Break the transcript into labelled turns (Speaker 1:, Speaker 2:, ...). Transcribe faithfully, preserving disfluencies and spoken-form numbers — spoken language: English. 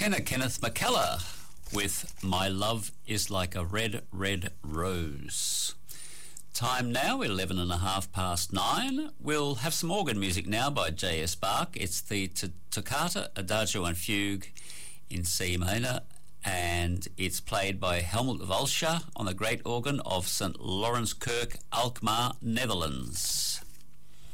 Speaker 1: tenor Kenneth McKellar with My Love is Like a Red, Red Rose. Time now, eleven and a half past nine. We'll have some organ music now by J S Bach. It's the T- Toccata, Adagio and Fugue in C minor, and it's played by Helmut Walscher on the great organ of Saint Lawrence Kirk, Alkmaar, Netherlands.